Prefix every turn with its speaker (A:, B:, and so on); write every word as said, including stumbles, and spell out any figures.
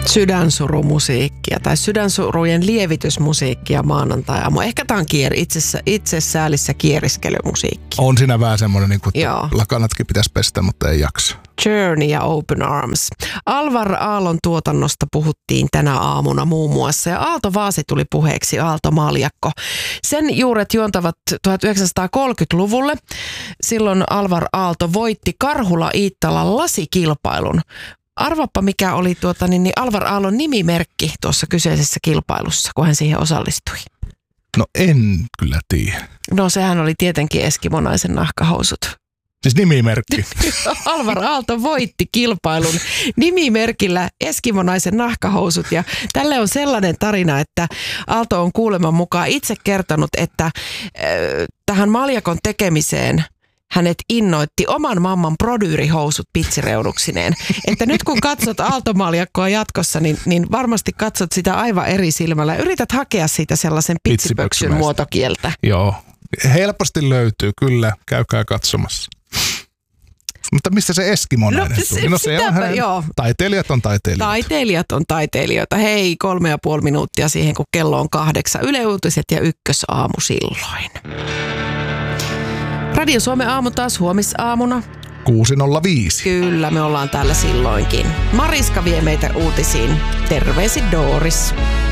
A: sydänsurumusiikkia tai sydänsurujen lievitysmusiikkia maanantai-aamu. Ehkä tämä on kier, itsessä, itsesäälissä kieriskelymusiikki.
B: On siinä vähän semmoinen, niin kuin lakanatkin pitäisi pestä, mutta ei jaksa.
A: Journey ja Open Arms. Alvar Aallon tuotannosta puhuttiin tänä aamuna muun muassa ja Aalto Vaasi tuli puheeksi, Aalto Maljakko. Sen juuret juontavat tuhatyhdeksänsataakolmekymmentäluvulle. Silloin Alvar Aalto voitti Karhula Iittalan lasikilpailun. Arvaappa mikä oli tuota, niin, niin Alvar Aallon nimimerkki tuossa kyseisessä kilpailussa, kun hän siihen osallistui.
B: No en kyllä tiedä.
A: No sehän oli tietenkin eskimonaisen nahkahousut.
B: Siis nimimerkki.
A: Alvar Aalto voitti kilpailun nimimerkillä eskimonaisen nahkahousut ja tälle on sellainen tarina, että Aalto on kuuleman mukaan itse kertonut, että äh, tähän maljakon tekemiseen hänet innoitti oman mamman prodyyrihousut pitsireunuksineen. Että nyt kun katsot Aalto-maljakkoa jatkossa, niin, niin varmasti katsot sitä aivan eri silmällä. Yrität hakea siitä sellaisen pitsipöksyn muotokieltä.
B: Joo, helposti löytyy kyllä. Käykää katsomassa. Mutta mistä se eskimonainen
A: no,
B: tuli? No se
A: sitäpä,
B: on hänen,
A: joo.
B: Taiteilijat on taiteilijoita.
A: Taiteilijat on taiteilijoita. Hei, kolme ja puoli minuuttia siihen, kun kello on kahdeksan. Yle Uutiset ja Ykkösaamu silloin. Radio Suomen aamu taas huomisaamuna.
B: kuusi nolla viisi.
A: Kyllä, me ollaan täällä silloinkin. Mariska vie meitä uutisiin. Terveisin Doris.